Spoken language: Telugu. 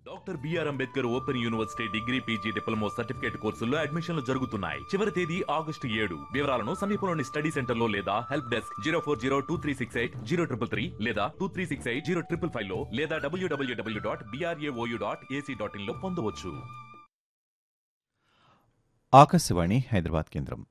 Doctor BR Ambedkar open university degree PG diploma certificate కోర్సుల్లో అడ్మిషన్లు జరుగుతున్నాయి. చివరి తేదీ August 7. వివరాలను సమీపంలోని స్టడీ సెంటర్ లో లేదా హెల్ప్ డెస్క్ 04023680333 లేదా 23680555 లో లేదా www.brao.ac.in లో పొందవచ్చు. ఆకాశవాణి హైదరాబాద్ కేంద్రం